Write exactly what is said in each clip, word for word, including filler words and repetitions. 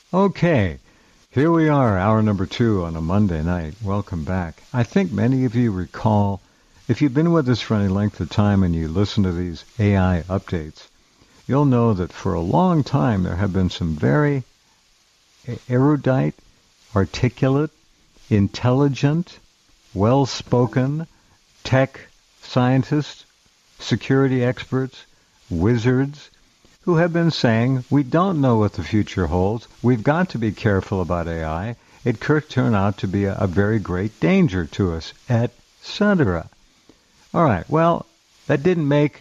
Okay, here we are, hour number two on a Monday night. Welcome back. I think many of you recall, if you've been with us for any length of time and you listen to these A I updates, you'll know that for a long time there have been some very erudite, articulate, intelligent, well-spoken tech scientists, security experts, wizards, who have been saying, we don't know what the future holds. We've got to be careful about A I. It could turn out to be a, a very great danger to us, et cetera. All right, well, that didn't make,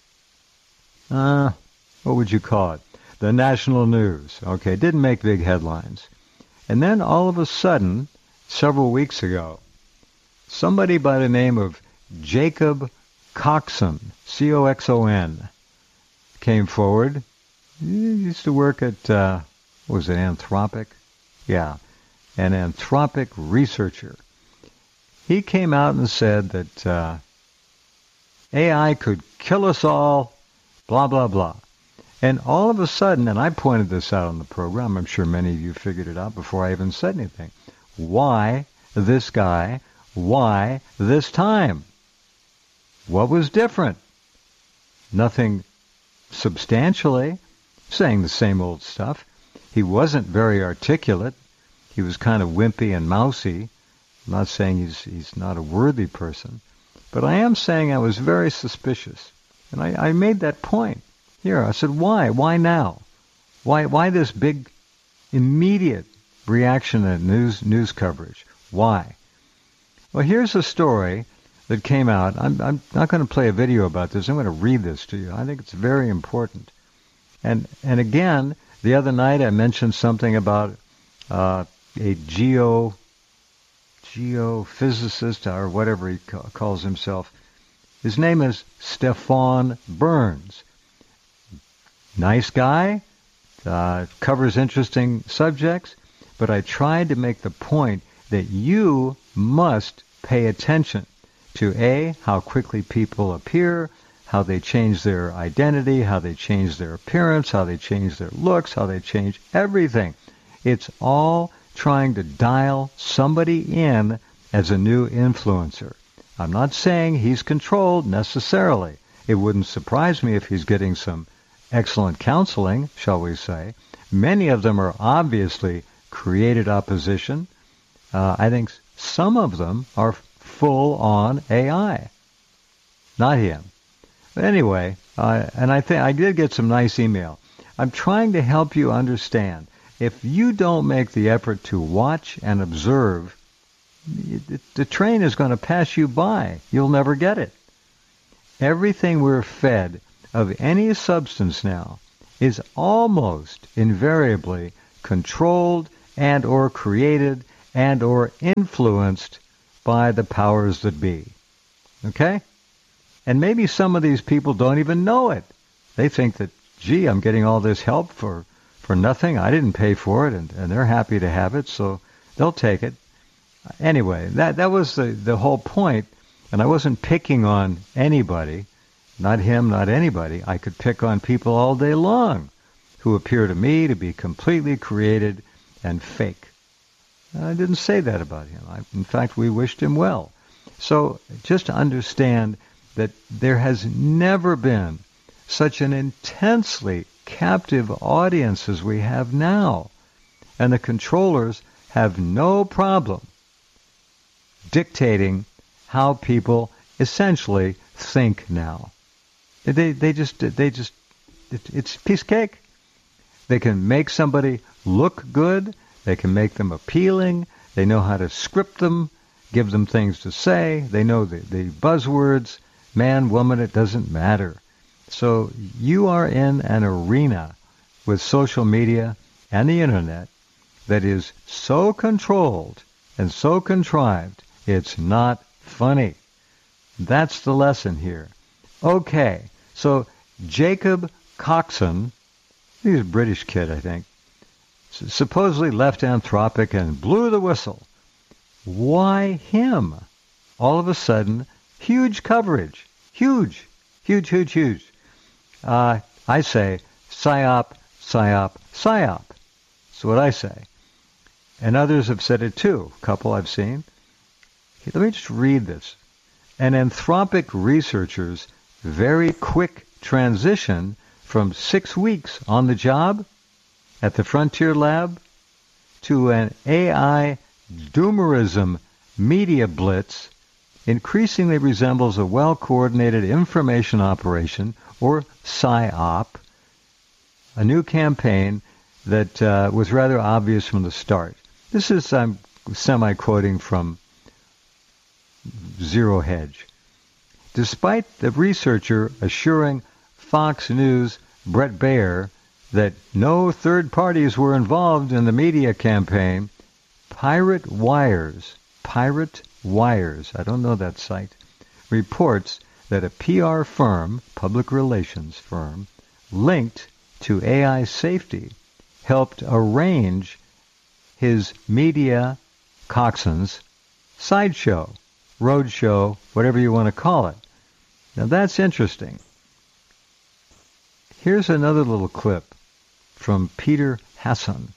uh, what would you call it? The national news. Okay, it didn't make big headlines. And then all of a sudden, several weeks ago, somebody by the name of Jacob Coxon, C O X O N, came forward. He used to work at, uh, what was it, Anthropic? Yeah, an Anthropic researcher. He came out and said that uh, A I could kill us all, blah, blah, blah. And all of a sudden, and I pointed this out on the program, I'm sure many of you figured it out before I even said anything. Why this guy? Why this time? What was different? Nothing substantially, saying the same old stuff. He wasn't very articulate. He was kind of wimpy and mousy. I'm not saying he's he's not a worthy person, but I am saying I was very suspicious. And I, I made that point. Here, I said, why? Why now? Why why this big, immediate reaction to news news coverage? Why? Well, here's a story that came out. I'm, I'm not going to play a video about this. I'm going to read this to you. I think it's very important. And and again, the other night I mentioned something about uh, a geo geophysicist or whatever he ca- calls himself. His name is Stefan Burns. Nice guy, uh, covers interesting subjects, but I tried to make the point that you must pay attention to A, how quickly people appear, how they change their identity, how they change their appearance, how they change their looks, how they change everything. It's all trying to dial somebody in as a new influencer. I'm not saying he's controlled necessarily. It wouldn't surprise me if he's getting some excellent counseling, shall we say. Many of them are obviously created opposition. Uh, I think some of them are full-on A I. Not him. But anyway, uh, and I think I did get some nice email. I'm trying to help you understand. If you don't make the effort to watch and observe, it, the train is going to pass you by. You'll never get it. Everything we're fed of any substance now is almost invariably controlled and or created and or influenced by the powers that be. Okay? And maybe some of these people don't even know it. They think that, gee, I'm getting all this help for, for nothing. I didn't pay for it, and, and they're happy to have it, so they'll take it. Anyway, that, that was the, the whole point, and I wasn't picking on anybody, not him, not anybody. I could pick on people all day long who appear to me to be completely created and fake. I didn't say that about him. I, in fact, we wished him well. So just to understand that there has never been such an intensely captive audience as we have now. And the controllers have no problem dictating how people essentially think now. They they just they just it, it's piece of cake. They can make somebody look good. They can make them appealing. They know how to script them, give them things to say. They know the, the buzzwords, man, woman, it doesn't matter. So you are in an arena with social media and the internet that is so controlled and so contrived, it's not funny. That's the lesson here. Okay, so Jacob Coxon, he's a British kid, I think, supposedly left Anthropic and blew the whistle. Why him? All of a sudden, huge coverage. Huge. Huge, huge, huge. Uh, I say, psyop, psyop, psyop. That's what I say. And others have said it too. A couple I've seen. Let me just read this. An Anthropic researcher's very quick transition from six weeks on the job at the Frontier Lab to an A I doomerism media blitz increasingly resembles a well-coordinated information operation, or PSYOP, a new campaign that uh, was rather obvious from the start. This is, I'm semi-quoting from Zero Hedge. Despite the researcher assuring Fox News' Bret Baier that no third parties were involved in the media campaign, Pirate Wires, Pirate Wires, I don't know that site, reports that a P R firm, public relations firm, linked to A I safety, helped arrange his media coxswain's sideshow, roadshow, whatever you want to call it. Now that's interesting. Here's another little clip from Peter Hasson.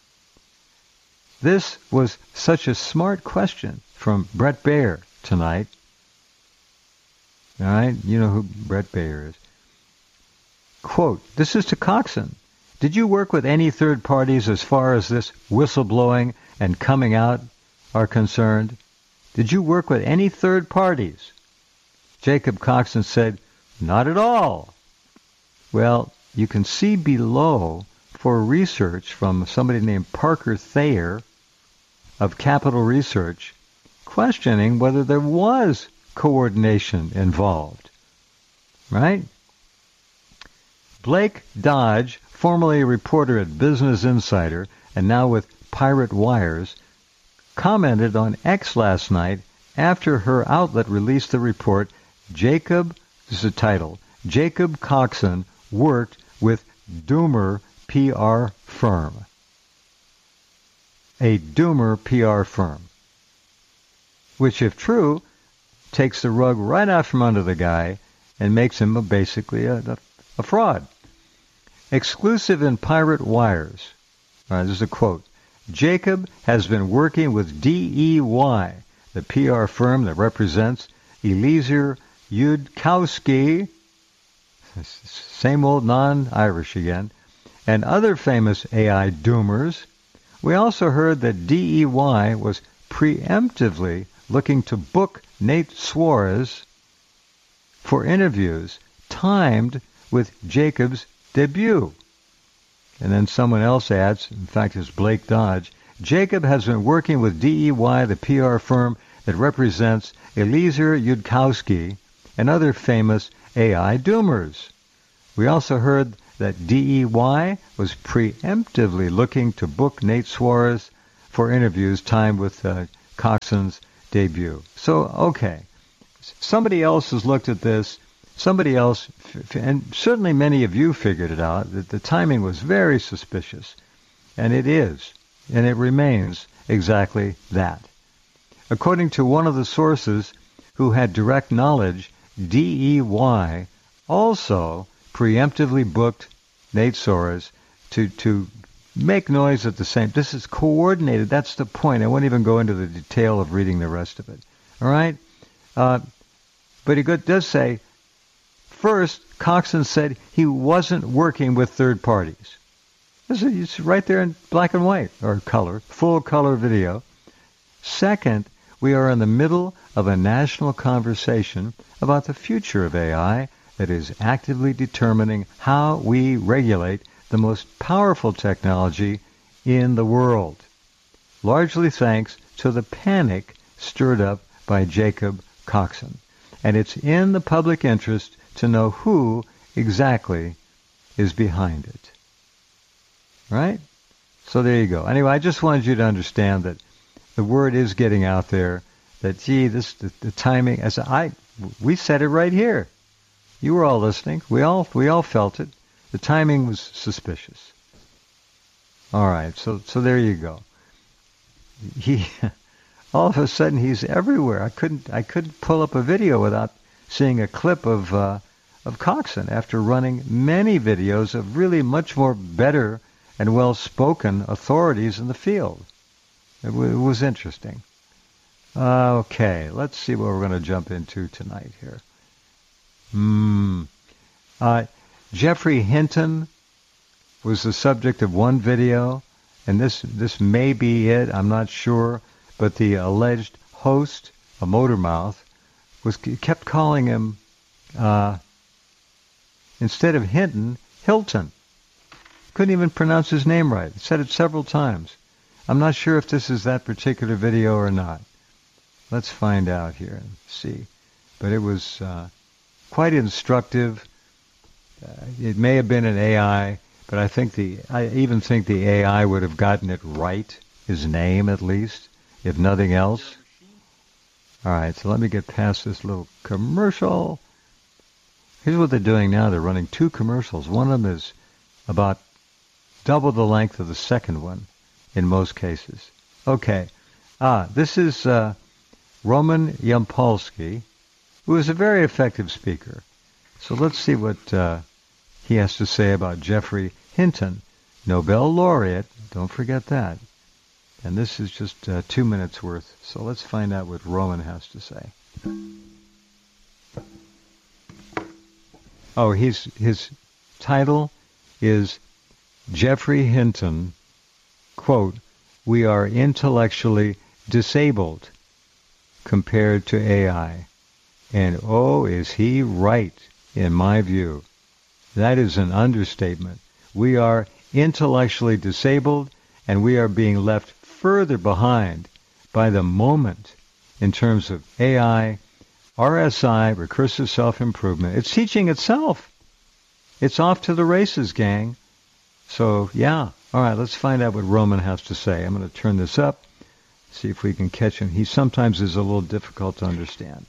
This was such a smart question from Bret Baier tonight. All right, you know who Bret Baier is. Quote, this is to Coxon. Did you work with any third parties as far as this whistleblowing and coming out are concerned? Did you work with any third parties? Jacob Coxon said, not at all. Well, you can see below for research from somebody named Parker Thayer of Capital Research, questioning whether there was coordination involved. Right? Blake Dodge, formerly a reporter at Business Insider and now with Pirate Wires, commented on X last night after her outlet released the report, Jacob, this is the title, Jacob Coxon worked with Doomer P R firm. A Doomer P R firm. Which, if true, takes the rug right out from under the guy and makes him a, basically a, a, a fraud. Exclusive in Pirate Wires. All right, this is a quote. Jacob has been working with D E Y, the P R firm that represents Eliezer Yudkowsky, same old non-Irish again, and other famous A I doomers. We also heard that D E Y was preemptively looking to book Nate Suarez for interviews timed with Jacob's debut. And then someone else adds, in fact it's Blake Dodge, Jacob has been working with D E Y, the P R firm that represents Eliezer Yudkowsky and other famous A I doomers. We also heard that D E Y was preemptively looking to book Nate Suarez for interviews timed with uh, Coxon's debut. So, okay, somebody else has looked at this. Somebody else, and certainly many of you figured it out, that the timing was very suspicious. And it is, and it remains exactly that. According to one of the sources who had direct knowledge, D E Y also preemptively booked Nate Suarez to, to make noise at the same. This is coordinated. That's the point. I won't even go into the detail of reading the rest of it. All right? Uh, but he does say, first, Coxon said he wasn't working with third parties. This is it's right there in black and white, or color, full color video. Second, we are in the middle of a national conversation about the future of A I that is actively determining how we regulate the most powerful technology in the world, largely thanks to the panic stirred up by Jacob Coxon. And it's in the public interest to know who exactly is behind it. Right? So there you go. Anyway, I just wanted you to understand that the word is getting out there that, gee, this the, the timing, as I, we said it right here. You were all listening. We all we all felt it. The timing was suspicious. All right, so so there you go. He, all of a sudden, he's everywhere. I couldn't I couldn't pull up a video without seeing a clip of uh, of Coxon after running many videos of really much more better and well-spoken authorities in the field. It, w- it was interesting. Uh, okay, let's see what we're going to jump into tonight here. Hmm. Uh, Jeffrey Hinton was the subject of one video, and this this may be it, I'm not sure, but the alleged host, a Motormouth, was kept calling him, uh, instead of Hinton, Hilton. Couldn't even pronounce his name right. Said it several times. I'm not sure if this is that particular video or not. Let's find out here and see. But it was uh, quite instructive. Uh, it may have been an A I, but I think the I even think the A I would have gotten it right, his name at least, if nothing else. All right, so let me get past this little commercial. Here's what they're doing now. They're running two commercials. One of them is about double the length of the second one in most cases. Okay. Ah, this is uh, Roman Yampolsky, who is a very effective speaker. So let's see what uh, he has to say about Jeffrey Hinton, Nobel laureate. Don't forget that. And this is just uh, two minutes worth. So let's find out what Roman has to say. Oh, he's, his title is Jeffrey Hinton, quote, "We are intellectually disabled compared to A I. And oh, is he right, in my view. That is an understatement. We are intellectually disabled, and we are being left further behind by the moment in terms of A I, R S I, recursive self-improvement. It's teaching itself. It's off to the races, gang. So, yeah. All right, let's find out what Roman has to say. I'm going to turn this up, see if we can catch him. He sometimes is a little difficult to understand.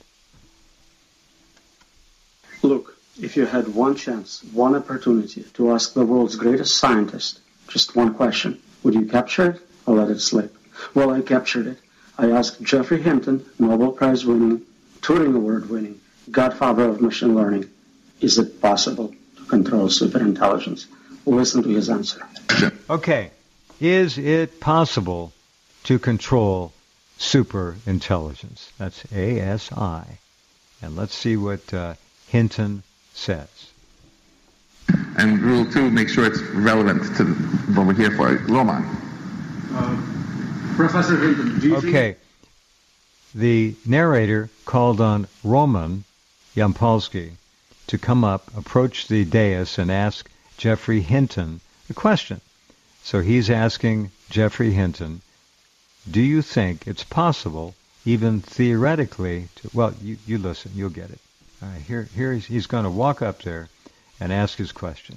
Look, if you had one chance, one opportunity to ask the world's greatest scientist just one question, would you capture it or let it slip? Well, I captured it. I asked Jeffrey Hinton, Nobel Prize winning, Turing Award winning, godfather of machine learning, is it possible to control superintelligence? Listen to his answer. Okay. Is it possible to control superintelligence? That's A S I. And let's see what uh, Hinton says. And rule two, make sure it's relevant to what we're here for. Roman. Uh, Professor Hinton, do you Okay. think... The narrator called on Roman Yampolsky to come up, approach the dais, and ask Jeffrey Hinton a question. So he's asking Jeffrey Hinton, do you think it's possible, even theoretically, to... Well, you, you listen, you'll get it. All right, here, here he's, he's going to walk up there and ask his question.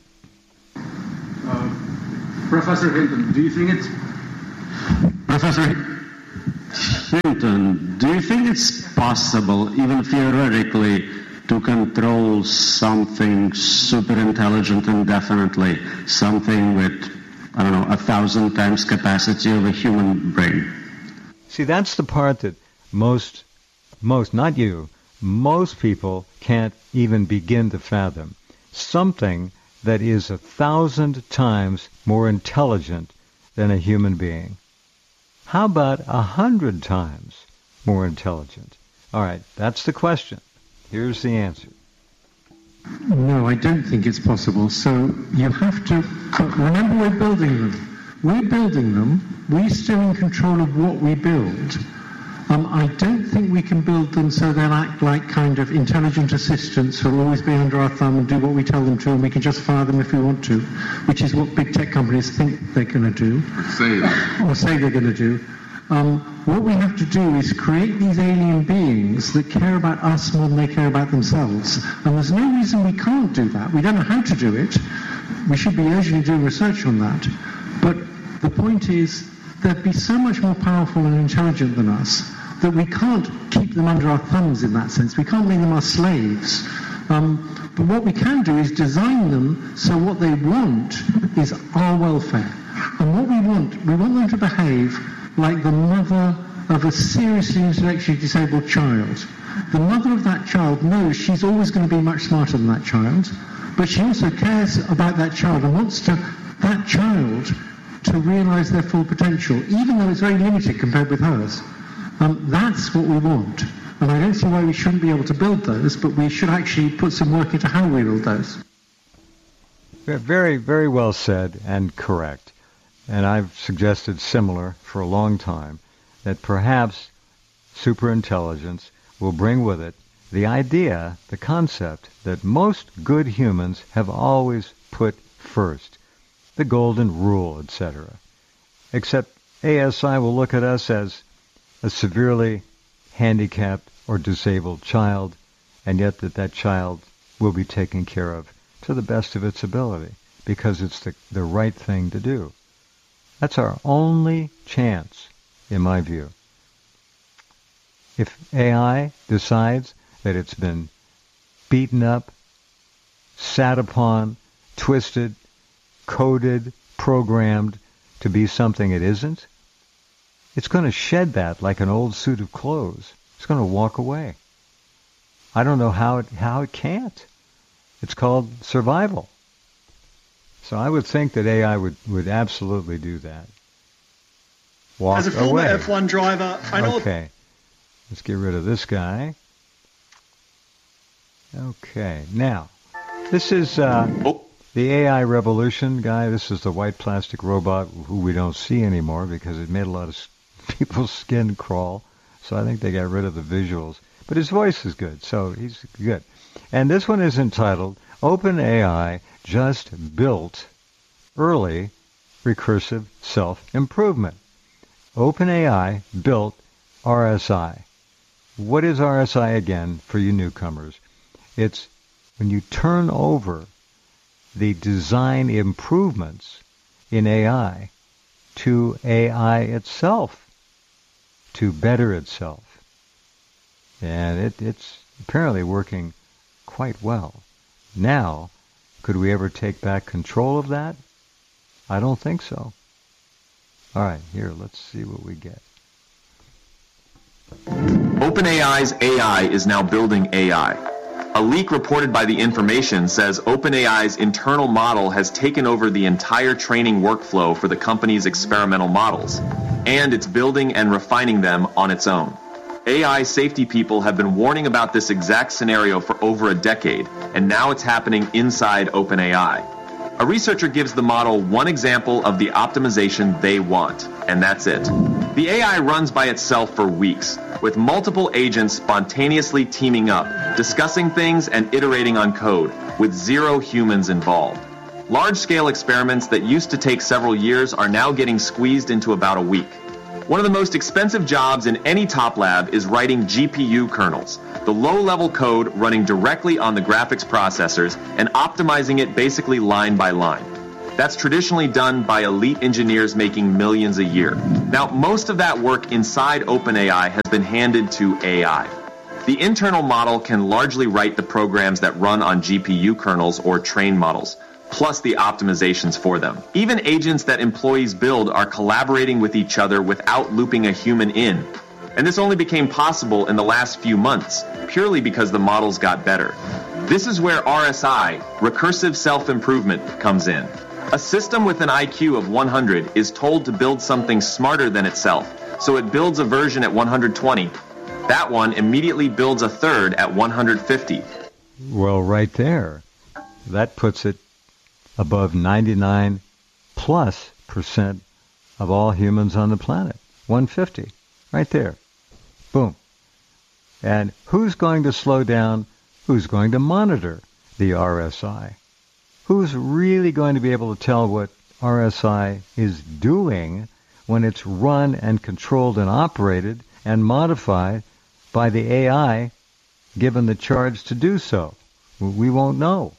Uh, Professor Hinton, do you think it's... Professor Hinton, do you think it's possible, even theoretically, to control something super intelligent indefinitely, something with, I don't know, a thousand times capacity of a human brain? See, that's the part that most, most, not you, most people can't even begin to fathom. Something that is a thousand times more intelligent than a human being. How about a hundred times more intelligent? All right, that's the question. Here's the answer. No, I don't think it's possible. So you have to, remember we're building them. We're building them. We're still in control of what we build. Um, I don't think we can build them so they'll act like kind of intelligent assistants who'll always be under our thumb and do what we tell them to, and we can just fire them if we want to, which is what big tech companies think they're going to do. Say that. Or say they're going to do. Um, what we have to do is create these alien beings that care about us more than they care about themselves. And there's no reason we can't do that. We don't know how to do it. We should be urgently doing research on that. But the point is, they'd be so much more powerful and intelligent than us that we can't keep them under our thumbs in that sense. We can't make them our slaves. Um, but what we can do is design them so what they want is our welfare. And what we want, we want them to behave like the mother of a seriously intellectually disabled child. The mother of that child knows she's always going to be much smarter than that child, but she also cares about that child and wants to that child to realize their full potential, even though it's very limited compared with hers. Um, that's what we want. And I don't see why we shouldn't be able to build those, but we should actually put some work into how we build those. Very, very well said and correct. And I've suggested similar for a long time, that perhaps superintelligence will bring with it the idea, the concept, that most good humans have always put first, the golden rule, et cetera. Except A S I will look at us as a severely handicapped or disabled child, and yet that that child will be taken care of to the best of its ability, because it's the, the right thing to do. That's our only chance, in my view. If A I decides that it's been beaten up, sat upon, twisted, coded, programmed to be something it isn't, it's going to shed that like an old suit of clothes. It's going to walk away. I don't know how it, how it can't. It's called survival. So I would think that A I would, would absolutely do that. Walk As a former away. F one driver, I know... Okay. Let's get rid of this guy. Okay. Now, this is uh, oh. the A I revolution guy. This is the white plastic robot who we don't see anymore because it made a lot of people's skin crawl. So I think they got rid of the visuals. But his voice is good, so he's good. And this one is entitled, OpenAI Just Built Early Recursive Self-Improvement. OpenAI built R S I. What is R S I again for you newcomers? It's when you turn over the design improvements in A I to A I itself, to better itself. And it, it's apparently working quite well. Now, could we ever take back control of that? I don't think so. All right, here, let's see what we get. OpenAI's A I is now building A I. A leak reported by The Information says OpenAI's internal model has taken over the entire training workflow for the company's experimental models, and it's building and refining them on its own. A I safety people have been warning about this exact scenario for over a decade, and now it's happening inside OpenAI. A researcher gives the model one example of the optimization they want, and that's it. The A I runs by itself for weeks, with multiple agents spontaneously teaming up, discussing things and iterating on code, with zero humans involved. Large-scale experiments that used to take several years are now getting squeezed into about a week. One of the most expensive jobs in any top lab is writing G P U kernels, the low-level code running directly on the graphics processors and optimizing it basically line by line. That's traditionally done by elite engineers making millions a year. Now, most of that work inside OpenAI has been handed to A I. The internal model can largely write the programs that run on G P U kernels or train models, plus the optimizations for them. Even agents that employees build are collaborating with each other without looping a human in. And this only became possible in the last few months, purely because the models got better. This is where R S I, recursive self-improvement, comes in. A system with an I Q of one hundred is told to build something smarter than itself, so it builds a version at one hundred twenty. That one immediately builds a third at one hundred fifty. Well, right there, that puts it above ninety-nine plus percent of all humans on the planet. one hundred fifty, right there. Boom. And who's going to slow down? Who's going to monitor the R S I? Who's really going to be able to tell what R S I is doing when it's run and controlled and operated and modified by the A I given the charge to do so? We won't know.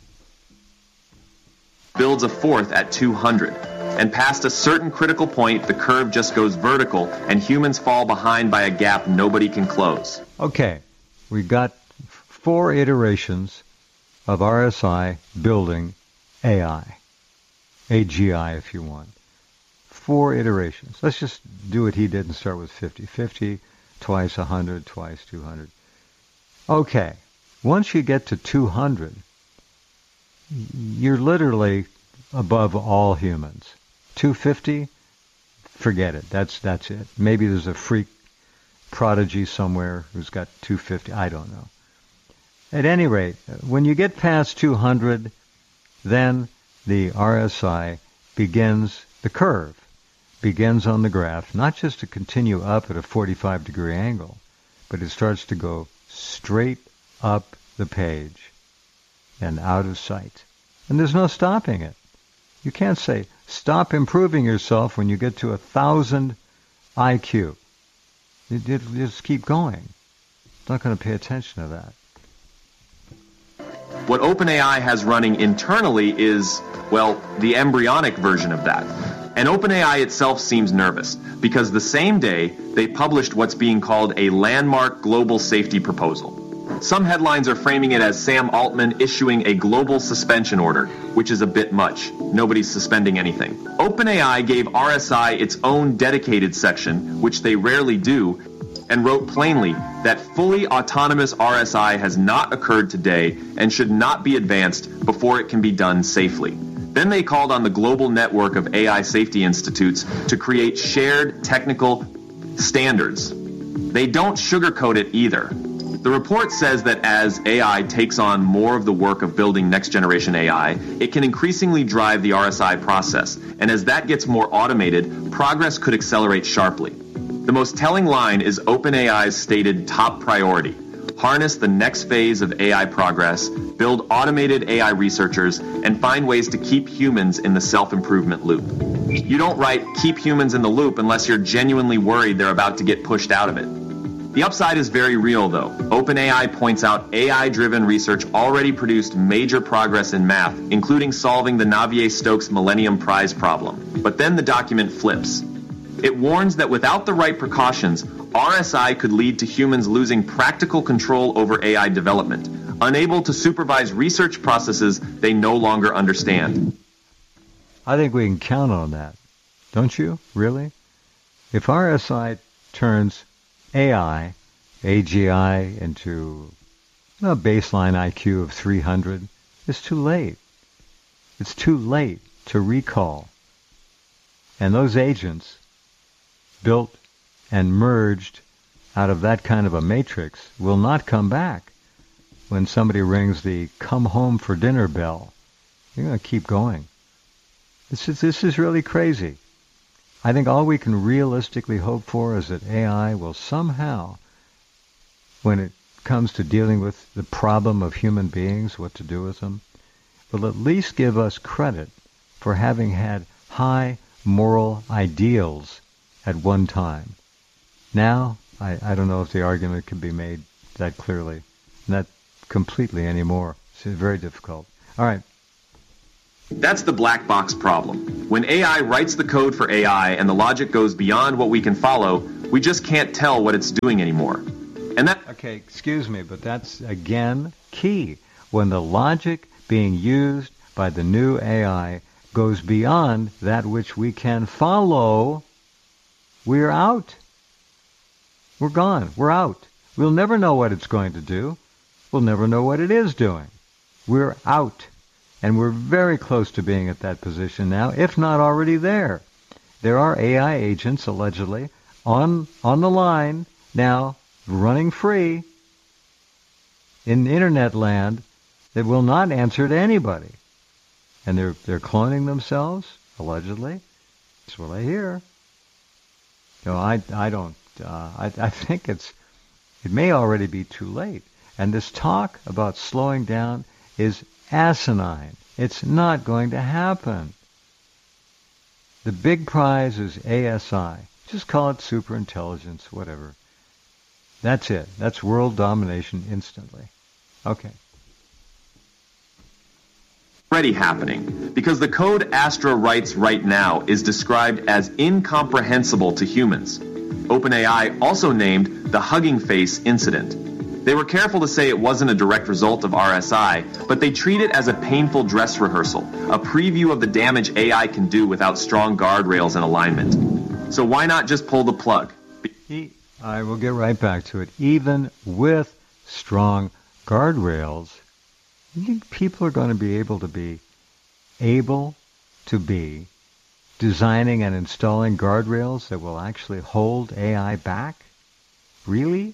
Builds a fourth at two hundred. And past a certain critical point, the curve just goes vertical, and humans fall behind by a gap nobody can close. Okay, we got four iterations of R S I building A I, A G I if you want. Four iterations. Let's just do what he did and start with fifty. fifty, twice one hundred, twice two hundred. Okay, once you get to two hundred, you're literally above all humans. two hundred fifty, forget it. That's that's it. Maybe there's a freak prodigy somewhere who's got two hundred fifty. I don't know. At any rate, when you get past two hundred, then the R S I begins, the curve begins on the graph, not just to continue up at a forty-five degree angle, but it starts to go straight up the page and out of sight. And there's no stopping it. You can't say, stop improving yourself when you get to a thousand I Q. You just keep going. It's not going to pay attention to that. What OpenAI has running internally is, well, the embryonic version of that. And OpenAI itself seems nervous, because the same day they published what's being called a landmark global safety proposal. Some headlines are framing it as Sam Altman issuing a global suspension order, which is a bit much. Nobody's suspending anything. OpenAI gave R S I its own dedicated section, which they rarely do, and wrote plainly that fully autonomous R S I has not occurred today and should not be advanced before it can be done safely. Then they called on the global network of A I safety institutes to create shared technical standards. They don't sugarcoat it either. The report says that as A I takes on more of the work of building next-generation A I, it can increasingly drive the R S I process, and as that gets more automated, progress could accelerate sharply. The most telling line is OpenAI's stated top priority: harness the next phase of A I progress, build automated A I researchers, and find ways to keep humans in the self-improvement loop. You don't write keep humans in the loop unless you're genuinely worried they're about to get pushed out of it. The upside is very real, though. OpenAI points out A I-driven research already produced major progress in math, including solving the Navier-Stokes Millennium Prize problem. But then the document flips. It warns that without the right precautions, R S I could lead to humans losing practical control over A I development, unable to supervise research processes they no longer understand. I think we can count on that. Don't you? Really? If R S I turns A I, A G I, into a baseline I Q of three hundred, it's too late. It's too late to recall. And those agents built and merged out of that kind of a matrix will not come back when somebody rings the come home for dinner bell. You're going to keep going. This is, this is really crazy. I think all we can realistically hope for is that A I will somehow, when it comes to dealing with the problem of human beings, what to do with them, will at least give us credit for having had high moral ideals at one time. Now, I, I don't know if the argument can be made that clearly, not completely anymore. It's very difficult. All right. That's the black box problem. When A I writes the code for A I and the logic goes beyond what we can follow, we just can't tell what it's doing anymore. And that... Okay, excuse me, but that's, again, key. When the logic being used by the new A I goes beyond that which we can follow, we're out. We're gone. We're out. We'll never know what it's going to do. We'll never know what it is doing. We're out. And we're very close to being at that position now, if not already there. There are A I agents, allegedly, on on the line now, running free in internet land that will not answer to anybody. And they're they're cloning themselves, allegedly. That's what I hear. No, I I don't. Uh, I I think it's it may already be too late. And this talk about slowing down is asinine. It's not going to happen. The big prize is A S I. Just call it superintelligence, whatever. That's it. That's world domination instantly. Okay. Already happening, because the code Astra writes right now is described as incomprehensible to humans. OpenAI also named the Hugging Face incident. They were careful to say it wasn't a direct result of R S I, but they treat it as a painful dress rehearsal, a preview of the damage A I can do without strong guardrails and alignment. So why not just pull the plug? I will get right back to it. Even with strong guardrails, you think people are going to be able to be able to be designing and installing guardrails that will actually hold A I back? Really?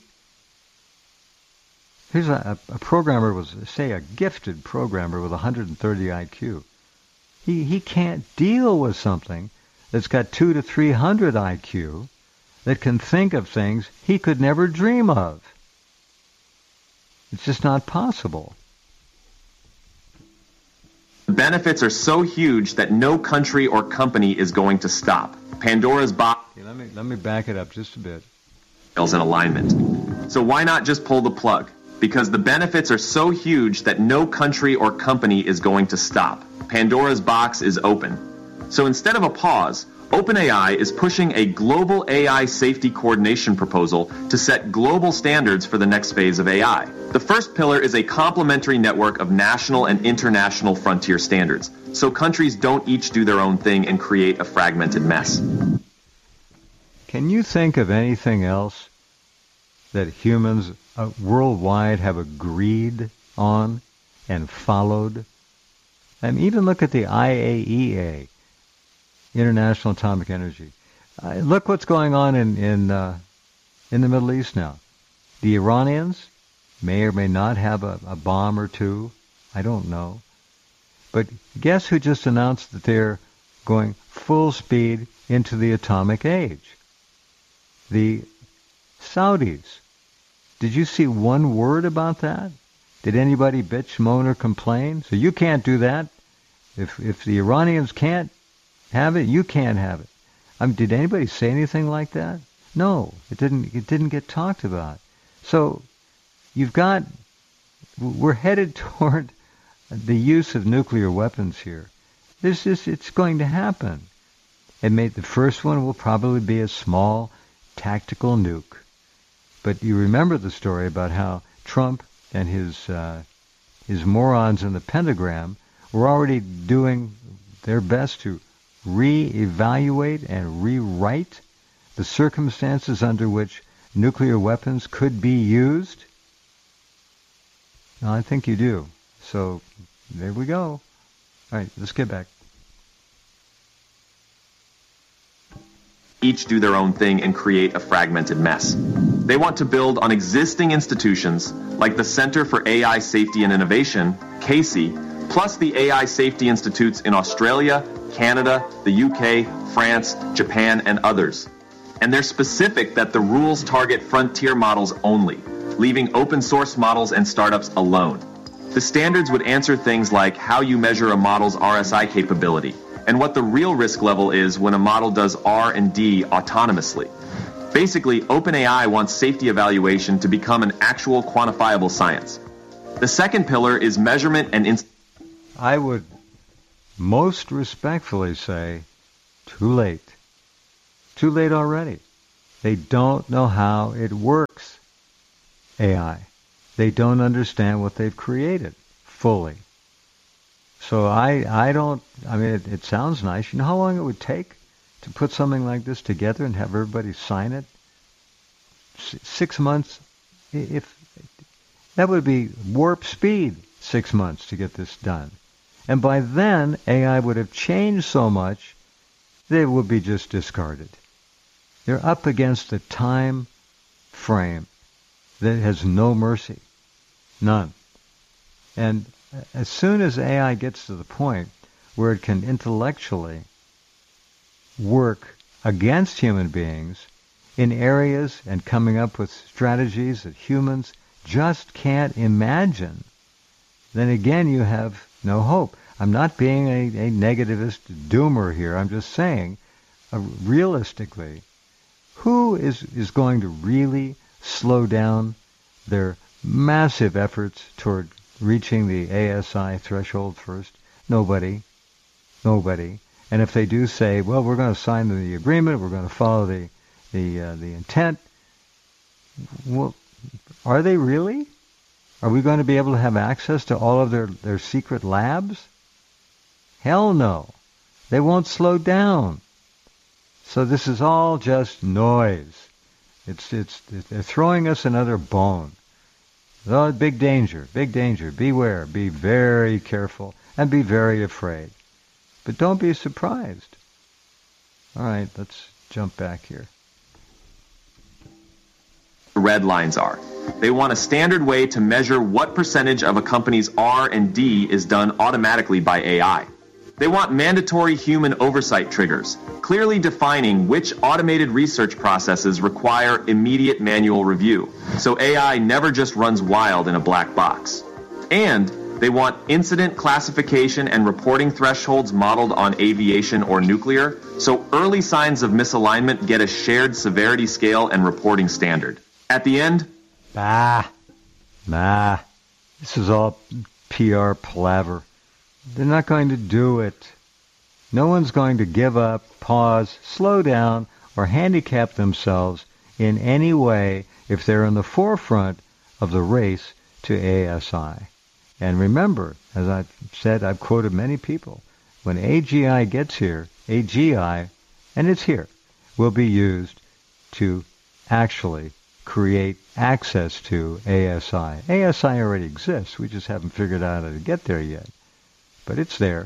Here's a, a programmer, was say a gifted programmer with one hundred thirty I Q. He, he can't deal with something that's got two to three hundred I Q that can think of things he could never dream of. It's just not possible. The benefits are so huge that no country or company is going to stop. Pandora's box Okay, let me let me back it up just a bit. is in alignment. So why not just pull the plug? Because the benefits are so huge that no country or company is going to stop. Pandora's box is open. So instead of a pause, OpenAI is pushing a global A I safety coordination proposal to set global standards for the next phase of A I. The first pillar is a complementary network of national and international frontier standards, so countries don't each do their own thing and create a fragmented mess. Can you think of anything else that humans uh, worldwide have agreed on and followed? I mean, even look at the I A E A, International Atomic Energy. Uh, look what's going on in in, uh, in the Middle East now. The Iranians may or may not have a, a bomb or two. I don't know. But guess who just announced that they're going full speed into the atomic age? The Saudis. Did you see one word about that? Did anybody bitch, moan, or complain? So you can't do that. If if the Iranians can't have it, you can't have it. I mean, did anybody say anything like that? No, it didn't. It didn't get talked about. So you've got. We're headed toward the use of nuclear weapons here. This is. It's going to happen. It may. The first one will probably be a small tactical nuke. But you remember the story about how Trump and his uh, his morons in the Pentagram were already doing their best to re-evaluate and rewrite the circumstances under which nuclear weapons could be used? Now, I think you do. So there we go. All right, let's get back. Each do their own thing and create a fragmented mess. They want to build on existing institutions like the Center for A I Safety and Innovation, C A S I, plus the A I Safety Institutes in Australia, Canada, the U K, France, Japan, and others. And they're specific that the rules target frontier models only, leaving open source models and startups alone. The standards would answer things like how you measure a model's R S I capability, and what the real risk level is when a model does R and D autonomously. Basically, OpenAI wants safety evaluation to become an actual quantifiable science. The second pillar is measurement and... Inst- I would most respectfully say, too late. Too late already. They don't know how it works, A I. They don't understand what they've created fully. So I, I don't, I mean, it, it sounds nice. You know how long it would take to put something like this together and have everybody sign it? S- six months, if that would be warp speed, six months to get this done. And by then, A I would have changed so much that it would be just discarded. They're up against a time frame that has no mercy. None. And as soon as A I gets to the point where it can intellectually work against human beings in areas and coming up with strategies that humans just can't imagine, then again you have no hope. I'm not being a, a negativist doomer here. I'm just saying, uh, realistically, who is, is going to really slow down their massive efforts toward reaching the A S I threshold first? Nobody. Nobody. And if they do say, well, we're going to sign the agreement, we're going to follow the the uh, the intent, well, are they really? Are we going to be able to have access to all of their, their secret labs? Hell no. They won't slow down. So this is all just noise. It's it's they're throwing us another bone. Oh, big danger, big danger. Beware, be very careful, and be very afraid. But don't be surprised. All right, let's jump back here. The red lines are. They want a standard way to measure what percentage of a company's R and D is done automatically by A I. They want mandatory human oversight triggers, clearly defining which automated research processes require immediate manual review, so A I never just runs wild in a black box. And they want incident classification and reporting thresholds modeled on aviation or nuclear, so early signs of misalignment get a shared severity scale and reporting standard. At the end, Bah, nah, this is all P R palaver. They're not going to do it. No one's going to give up, pause, slow down, or handicap themselves in any way if they're in the forefront of the race to A S I. And remember, as I've said, I've quoted many people, when A G I gets here, A G I, and it's here, will be used to actually create access to A S I. A S I already exists. We just haven't figured out how to get there yet. But it's there.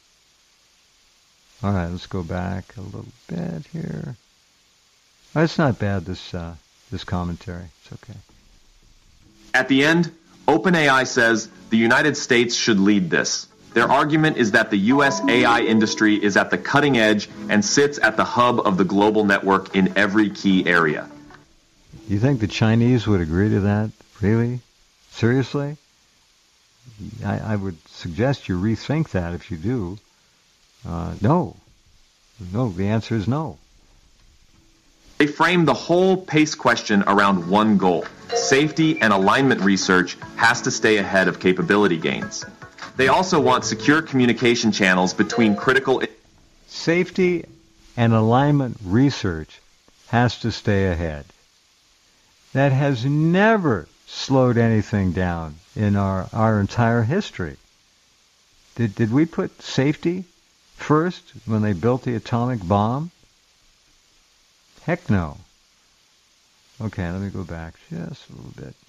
All right, let's go back a little bit here. Oh, it's not bad, this uh, this commentary. It's okay. At the end, OpenAI says the United States should lead this. Their argument is that the U S A I industry is at the cutting edge and sits at the hub of the global network in every key area. You think the Chinese would agree to that? Really? Seriously? I, I would suggest you rethink that if you do. Uh, no. No, the answer is no. They frame the whole PACE question around one goal. Safety and alignment research has to stay ahead of capability gains. They also want secure communication channels between critical... Safety and alignment research has to stay ahead. That has never slowed anything down in our, our entire history. Did, did we put safety first when they built the atomic bomb? Heck no. Okay, let me go back just a little bit.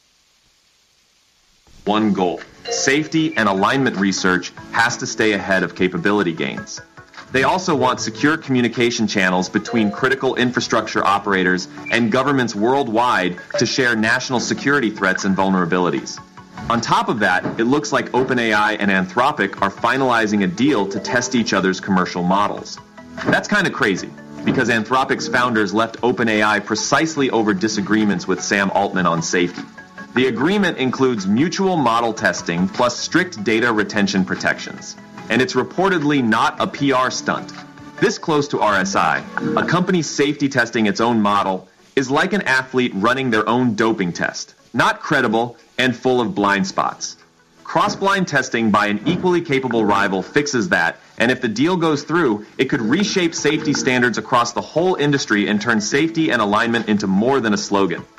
One goal. Safety and alignment research has to stay ahead of capability gains. They also want secure communication channels between critical infrastructure operators and governments worldwide to share national security threats and vulnerabilities. On top of that, it looks like OpenAI and Anthropic are finalizing a deal to test each other's commercial models. That's kind of crazy, because Anthropic's founders left OpenAI precisely over disagreements with Sam Altman on safety. The agreement includes mutual model testing plus strict data retention protections. And it's reportedly not a P R stunt. This close to R S I, a company safety testing its own model, is like an athlete running their own doping test. Not credible and full of blind spots. Cross-blind testing by an equally capable rival fixes that, and if the deal goes through, it could reshape safety standards across the whole industry and turn safety and alignment into more than a slogan.